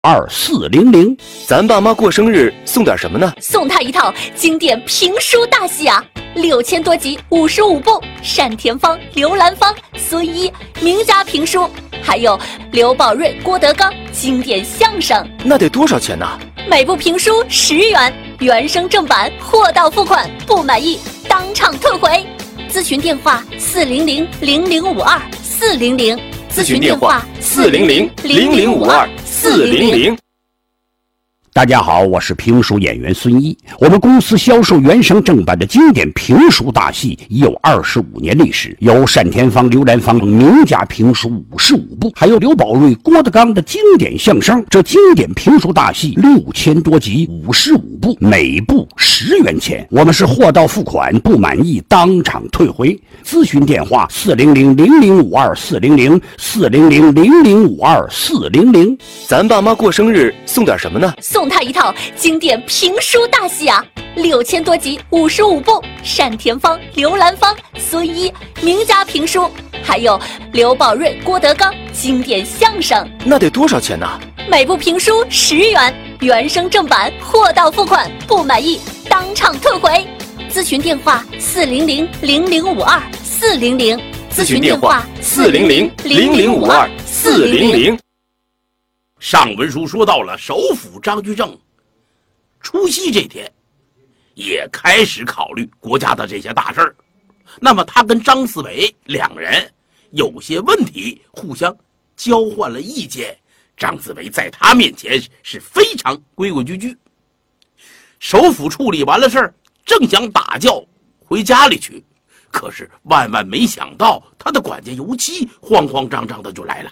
2400。 咱爸妈过生日送点什么呢？ 送他一套经典评书大戏啊，6000多集，55部，单田芳、刘兰芳、孙一名家评书，还有刘宝瑞、郭德纲经典相声。 那得多少钱呢？ 每部评书10元，原声正版，货到付款，不满意当场退回。咨询电话400-0052-400， 咨询电话400-0052-400。 大家好，我是评书演员孙一。我们公司销售原声正版的经典评书大戏已有25年历史，有单田芳、刘兰芳名家评书55部，还有刘宝瑞、郭德纲的经典相声。这经典评书大戏6000多集，55部，每部10元钱。我们是货到付款，不满意当场退回。咨询电话400-0052-400，400-0052-400。 咱爸妈过生日送点什么呢？ 送他一套经典评书大戏啊，6000多集，55部，单田芳、刘兰芳、孙一名家评书，还有刘宝瑞、郭德纲经典相声。 那得多少钱呢？ 每部评书10元，原声正版，货到付款，不满意当场退回。咨询电话400-0052-400， 咨询电话400-0052-400。 上文书说到了首辅张居正除夕这天也开始考虑国家的这些大事儿，那么他跟张四伟两人有些问题互相交换了意见，张四伟在他面前是非常规规矩矩。首辅处理完了事儿，正想打轿回家里去，可是万万没想到他的管家尤七慌慌张张的就来了。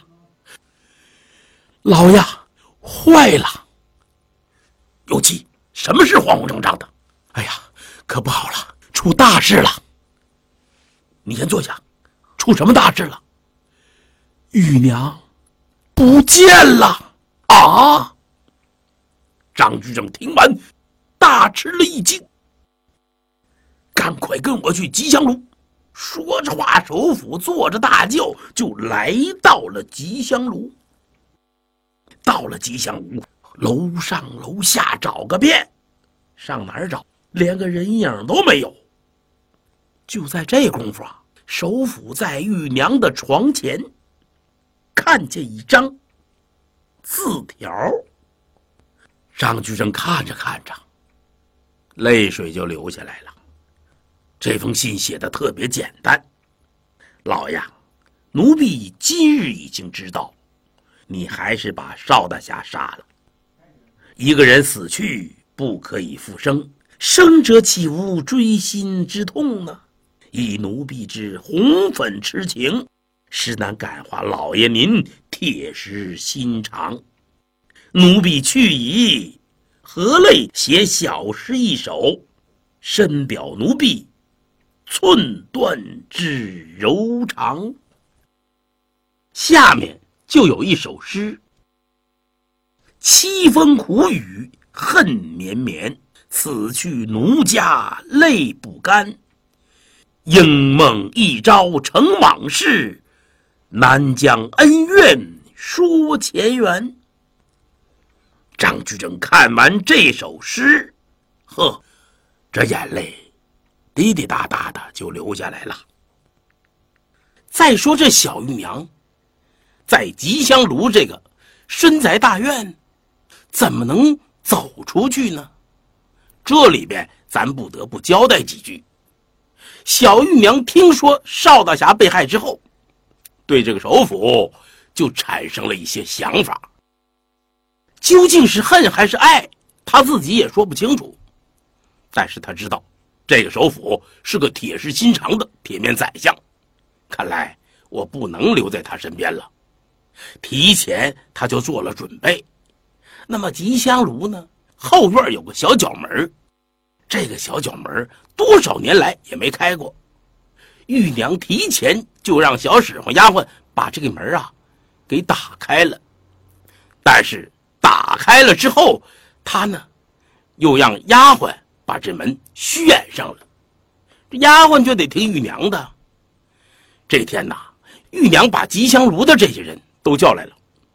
老爷，坏了！尤七，什么事慌慌张张的？哎呀，可不好了，出大事了！你先坐下，出什么大事了？玉娘不见了啊！张居正听完，大吃了一惊，赶快跟我去吉祥炉。说着话，首辅坐着大轿就来到了吉祥炉。到了吉祥屋，楼上楼下找个遍，上哪儿找？连个人影都没有。就在这功夫啊，首辅在玉娘的床前看见一张字条。张居正看着看着，泪水就流下来了。这封信写的特别简单：老爷，奴婢今日已经知道，你还是把邵大侠杀了。一个人死去不可以复生，生者岂无锥心之痛呢？以奴婢之红粉痴情，实难感化老爷您铁石心肠。奴婢去矣，何泪写小诗一首，深表奴婢寸断之柔肠。下面就有一首诗：凄风苦雨恨绵绵，此去奴家泪不干。应梦一朝成往事，难将恩怨说前缘。张居正看完这首诗，呵，这眼泪滴滴答答的就流下来了。再说这小玉娘在吉祥炉这个深宅大院怎么能走出去呢？这里边咱不得不交代几句。小玉娘听说邵大侠被害之后，对这个首辅就产生了一些想法，究竟是恨还是爱，他自己也说不清楚。但是他知道这个首辅是个铁石心肠的铁面宰相，看来我不能留在他身边了。提前他就做了准备。那么吉祥炉呢，后院有个小角门，这个小角门多少年来也没开过。玉娘提前就让小使唤丫鬟把这个门啊给打开了。但是打开了之后，他呢又让丫鬟把这门旋上了。这丫鬟就得听玉娘的。这天呐，玉娘把吉祥炉的这些人都叫来了，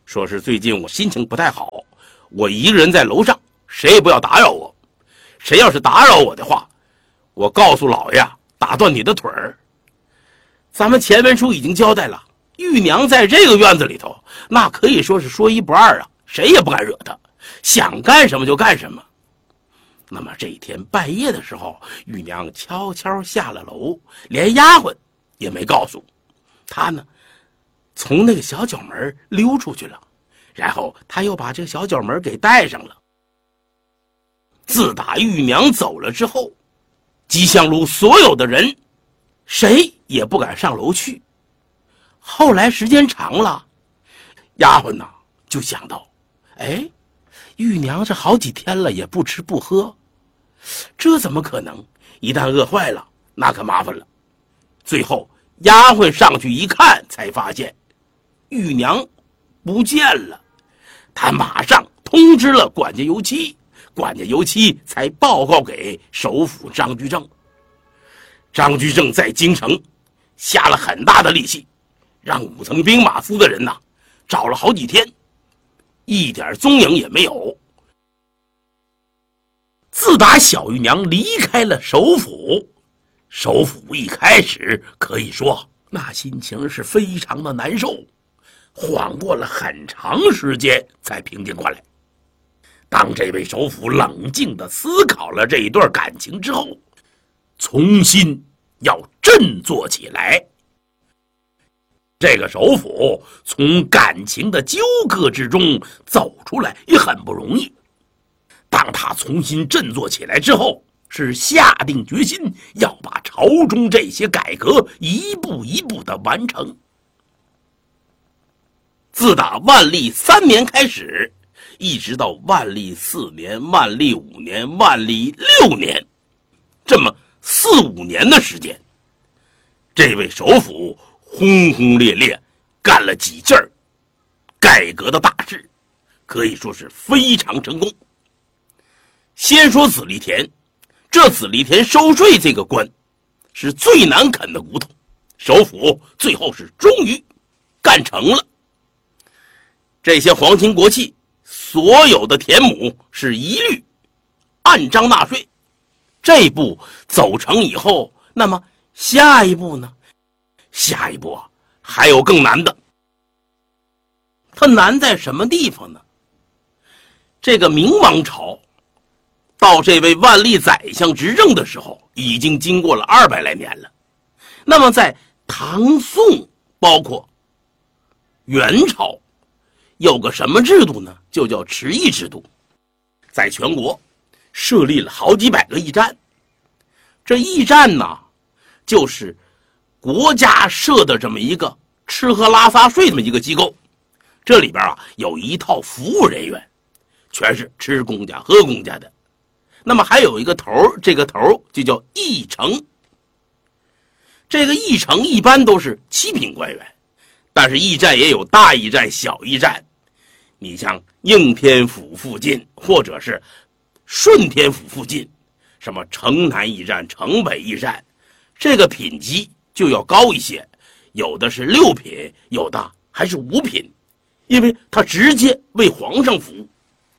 说是最近我心情不太好，我一个人在楼上，谁也不要打扰我。谁要是打扰我的话，我告诉老爷打断你的腿儿。咱们前文书已经交代了，玉娘在这个院子里头，那可以说是说一不二啊，谁也不敢惹她，想干什么就干什么。那么这一天半夜的时候，玉娘悄悄下了楼，连丫鬟也没告诉她呢，从那个小角门溜出去了，然后她又把这个小角门给带上了。自打玉娘走了之后，吉祥路所有的人谁也不敢上楼去。后来时间长了，丫鬟呢就想到，玉娘这好几天了也不吃不喝，这怎么可能？一旦饿坏了，那可麻烦了。最后丫鬟上去一看，才发现玉娘不见了。她马上通知了管家尤七，管家尤七才报告给首辅张居正。张居正在京城下了很大的力气，让5层兵马司的人找了好几天，一点踪影也没有。自打小玉娘离开了首府，首辅一开始可以说那心情是非常的难受，缓过了很长时间才平静过来。当这位首辅冷静地思考了这一段感情之后，重新要振作起来。这个首辅从感情的纠葛之中走出来也很不容易。当他重新振作起来之后，是下定决心要把朝中这些改革一步一步的完成。自打万历3年开始，一直到万历4年、万历5年、万历6年，这么4、5年的时间，这位首辅轰轰烈烈干了几件改革的大事，可以说是非常成功。先说子力田，这子力田收税这个官是最难啃的骨头，首辅最后是终于干成了。这些皇亲国戚所有的田亩是一律按章纳税。这一步走成以后，那么下一步呢？下一步还有更难的。它难在什么地方呢？这个明王朝到这位万历宰相执政的时候，已经经过了200来年了。那么在唐宋包括元朝有个什么制度呢？就叫池驿制度，在全国设立了好几百个驿站。这驿站呢，就是国家设的这么一个吃喝拉撒睡这么一个机构。这里边有一套服务人员，全是吃公家喝公家的。那么还有一个头，这个头就叫驿丞。这个驿丞一般都是7品官员，但是驿站也有大驿站、小驿站。你像应天府附近，或者是顺天府附近，什么城南驿站、城北驿站，这个品级就要高一些，有的是6品，有的还是5品，因为他直接为皇上服务。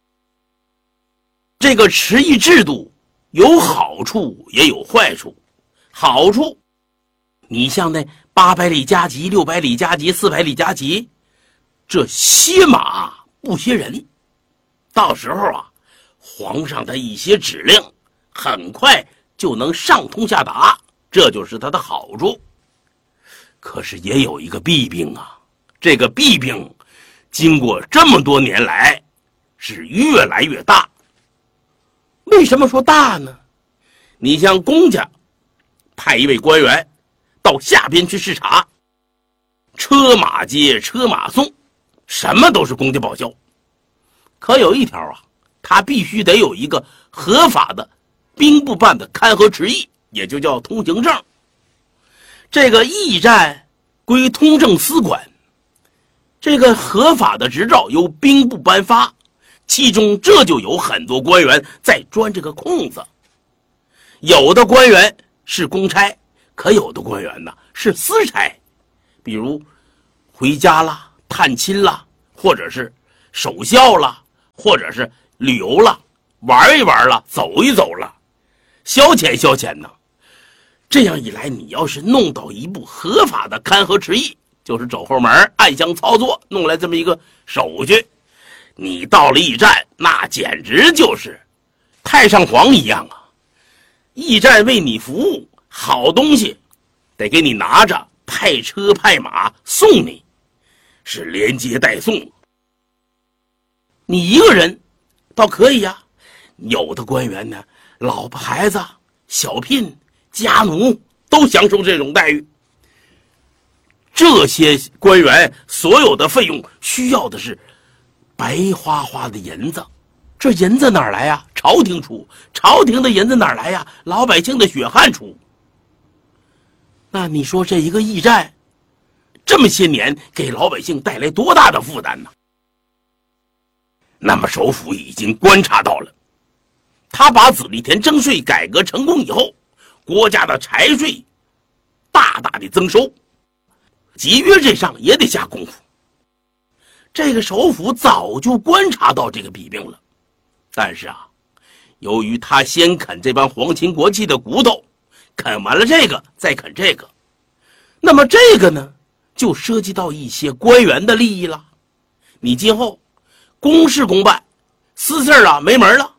这个池驿制度有好处也有坏处。好处，你像那800里加急、600里加急、400里加急，这歇马不歇人，到时候皇上的一些指令很快就能上通下达，这就是它的好处。可是也有一个弊病这个弊病经过这么多年来是越来越大。为什么说大呢？你像公家派一位官员到下边去视察，车马接车马送，什么都是公家报销。可有一条他必须得有一个合法的兵部办的勘核池驿，也就叫通行证。这个驿站归通政司管，这个合法的执照由兵部颁发，其中这就有很多官员在钻这个空子。有的官员是公差，可有的官员呢是私差，比如回家啦、探亲啦， 或者是守孝了，或者是旅游了，玩一玩了，走一走了，消遣消遣呢。这样一来，你要是弄到一部合法的勘合池驿，就是走后门暗箱操作弄来这么一个手续，你到了驿站，那简直就是太上皇一样啊！驿站为你服务，好东西得给你拿着，派车派马送你，是连接带送。你一个人倒可以呀，有的官员呢，老婆孩子、小聘、家奴都享受这种待遇。这些官员所有的费用需要的是白花花的银子，这银子哪儿来呀？朝廷出，朝廷的银子哪儿来呀？老百姓的血汗出。那你说这一个驿站，这么些年给老百姓带来多大的负担呢？那么首府已经观察到了，他把子弟田征税改革成功以后，国家的财税大大的增收，节约这上也得下功夫。这个首府早就观察到这个弊病了，但是啊，由于他先啃这帮皇亲国戚的骨头，啃完了这个再啃这个，那么这个呢，就涉及到一些官员的利益了。你今后公事公办，私事啊没门了。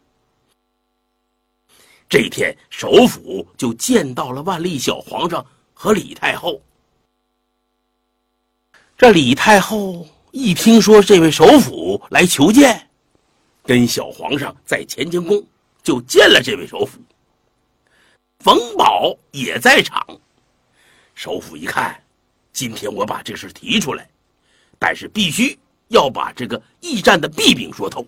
这一天，首府就见到了万历小皇上和李太后。这李太后一听说这位首府来求见，跟小皇上在乾清宫就见了这位首府。冯保也在场。首府一看，今天我把这事提出来，但是必须要把这个驿站的弊病说透。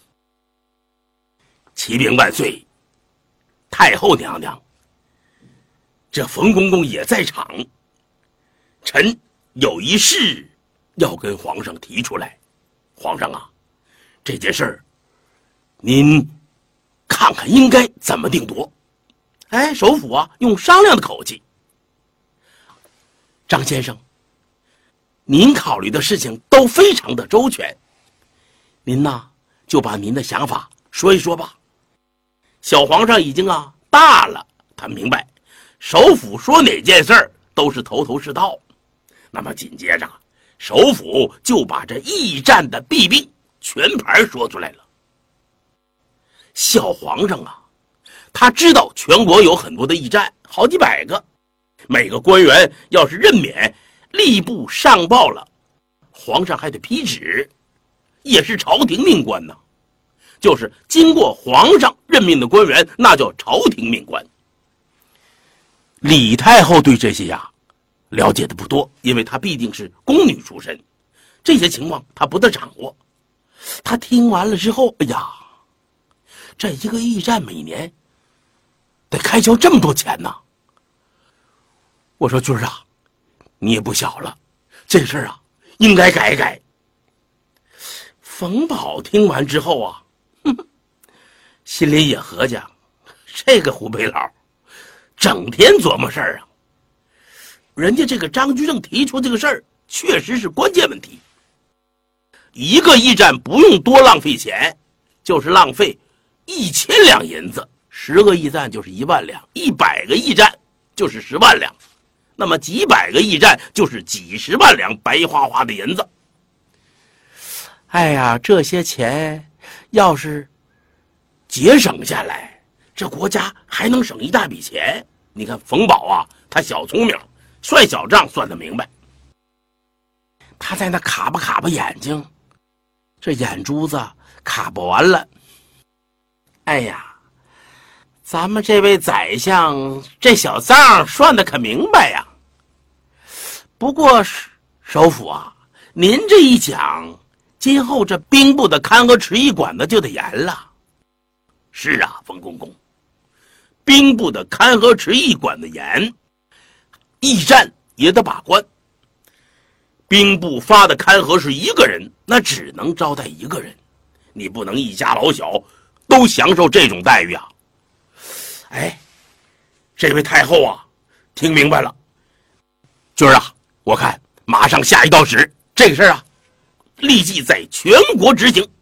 启禀万岁，太后娘娘，这冯公公也在场，臣有一事要跟皇上提出来。皇上啊，这件事儿您看看应该怎么定夺。哎，首府啊用商量的口气，张先生，您考虑的事情都非常的周全，您呐就把您的想法说一说吧。小皇上已经啊大了，他明白首府说哪件事儿都是头头是道。那么紧接着，首府就把这驿站的弊病全盘说出来了。小皇上啊，他知道全国有很多的驿站，好几百个，每个官员要是任免吏部上报了，皇上还得批旨，也是朝廷命官呢。就是经过皇上任命的官员，那叫朝廷命官。李太后对这些呀了解的不多，因为她毕竟是宫女出身，这些情况她不得掌握。她听完了之后，哎呀，这一个驿站每年得开销这么多钱呢。我说军儿啊，你也不小了，这事儿啊应该改一改。冯保听完之后啊，心里也合计，这个湖北佬整天琢磨事儿啊。人家这个张居正提出这个事儿确实是关键问题。一个驿站不用多浪费钱，就是浪费1000两银子，10个驿站就是1万两，100个驿站就是10万两，那么几百个驿站就是几十万两白花花的银子。哎呀，这些钱要是节省下来，这国家还能省一大笔钱。你看冯保啊，他小聪明，算小账算得明白。他在那卡巴眼睛，这眼珠子卡巴完了。哎呀，咱们这位宰相这小账算得可明白呀。不过首府啊，您这一讲，今后这兵部的勘和池驿管的就得严了。是啊，冯公公，兵部的勘和池驿管的严，驿站也得把关。兵部发的勘和是1个人，那只能招待1个人，你不能一家老小都享受这种待遇啊。哎，这位太后啊，听明白了。军儿啊，我看马上下一道旨，这个事儿啊立即在全国执行。